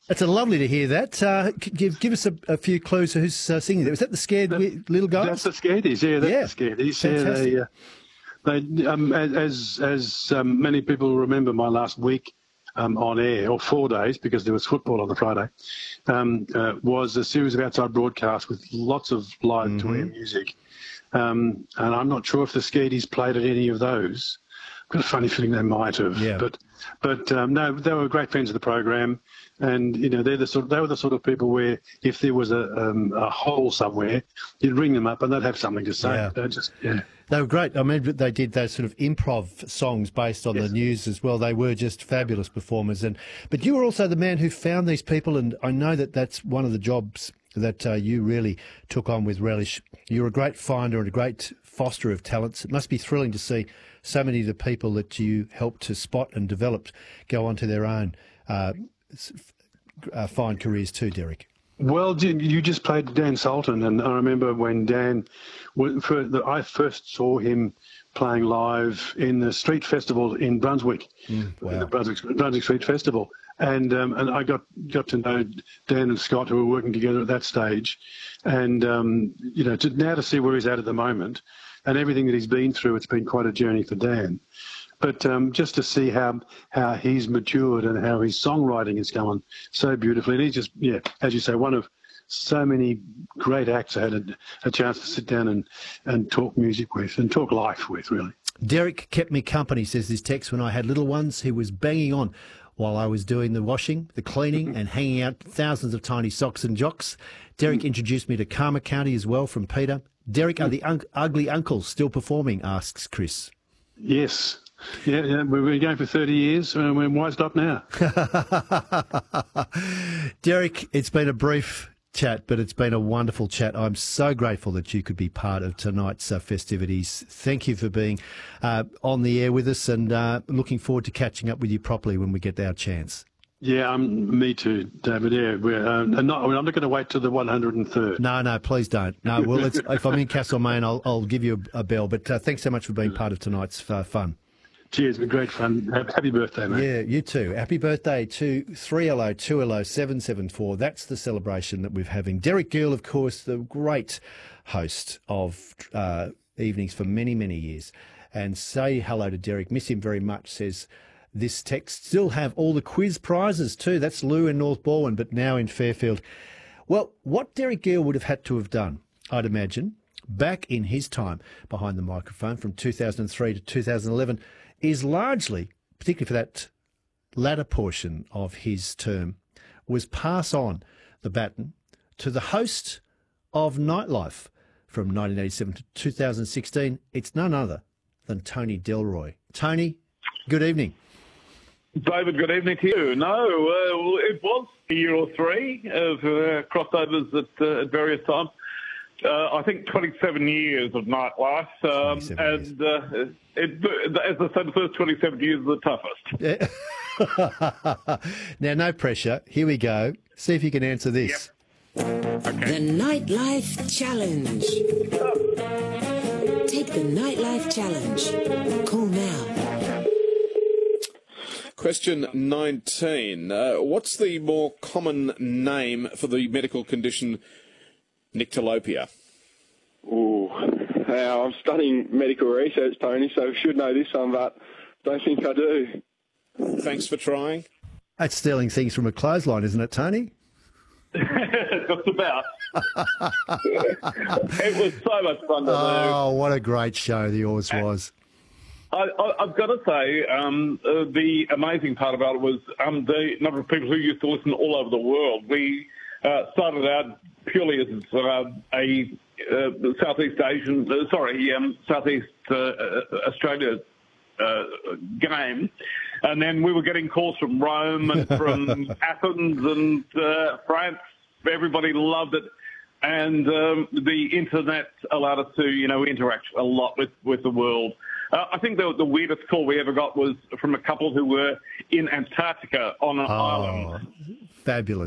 It's lovely to hear that. Give us a few clues of who's singing there. Was that the Scared Little Guys? That's the Scareties, yeah. That's the Scareties. Fantastic. Yeah, as many people remember, my last week on air, or 4 days, because there was football on the Friday, was a series of outside broadcasts with lots of live to-air music. And I'm not sure if the Scareties played at any of those. I've got a funny feeling they might have. Yeah. But no, they were great fans of the program, and they were the sort of people where if there was a hole somewhere, you'd ring them up and they'd have something to say. Yeah. They were great. I mean, they did those sort of improv songs based on the news as well. They were just fabulous performers. But you were also the man who found these people, and I know that that's one of the jobs that you really took on with relish. You're a great finder and a great foster of talents. It must be thrilling to see so many of the people that you helped to spot and develop go on to their own fine careers too, Derek. Well, you just played Dan Sultan, and I remember when Dan, I first saw him playing live in the street festival in Brunswick, the Brunswick Street Festival, and I got to know Dan and Scott, who were working together at that stage, and to see where he's at the moment, and everything that he's been through, it's been quite a journey for Dan. But just to see how he's matured and how his songwriting is going so beautifully. And he's just, as you say, one of so many great acts I had a chance to sit down and talk music with and talk life with, really. Derek kept me company, says this text, when I had little ones. He was banging on while I was doing the washing, the cleaning, and hanging out thousands of tiny socks and jocks. Derek introduced me to Karma County as well from Peter. Derek, are the Ugly Uncles still performing, asks Chris. Yes. Yeah, we've been going for 30 years, and why stop now? Derek, it's been a brief chat, but it's been a wonderful chat. I'm so grateful that you could be part of tonight's festivities. Thank you for being on the air with us, and looking forward to catching up with you properly when we get our chance. Yeah, me too, David. Yeah, I'm not going to wait till the 103rd. No, please don't. No, well, if I'm in Castlemaine, I'll give you a bell. But thanks so much for being part of tonight's fun. Cheers, it's been great fun. Happy birthday, mate. Yeah, you too. Happy birthday to 3LO2LO774. That's the celebration that we're having. Derek Gill, of course, the great host of evenings for many, many years. And say hello to Derek. Miss him very much, says this text. Still have all the quiz prizes too. That's Lou in North Balwyn, but now in Fairfield. Well, what Derek Gill would have had to have done, I'd imagine, back in his time behind the microphone from 2003 to 2011, is largely, particularly for that latter portion of his term, was pass on the baton to the host of Nightlife from 1987 to 2016. It's none other than Tony Delroy. Tony, good evening. David, good evening to you. No, it was a year or three of crossovers at various times. I think 27 years of Nightlife, and as I said, the first 27 years are the toughest. Now, no pressure. Here we go. See if you can answer this. Yep. Okay. The Nightlife Challenge. Take the Nightlife Challenge. Call now. Question 19. What's the more common name for the medical condition nyctalopia? Ooh, I'm studying medical research, Tony, so I should know this one, but don't think I do. Thanks for trying. That's stealing things from a clothesline, isn't it, Tony? Just about. It was so much fun to do. Oh, what a great show yours was. I've got to say, the amazing part about it was the number of people who used to listen all over the world. We started out purely as a Southeast Australia game, and then we were getting calls from Rome and from Athens and France. Everybody loved it, and the internet allowed us to, interact a lot with the world. I think the weirdest call we ever got was from a couple who were in Antarctica on an island. Fabulous.